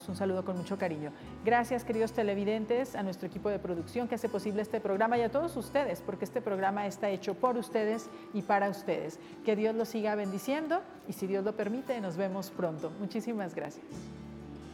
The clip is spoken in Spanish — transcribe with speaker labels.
Speaker 1: Un saludo con mucho cariño. Gracias, queridos televidentes, a nuestro equipo de producción que hace posible este programa y a todos ustedes, porque este programa está hecho por ustedes y para ustedes. Que Dios los siga bendiciendo y si Dios lo permite, nos vemos pronto. Muchísimas gracias.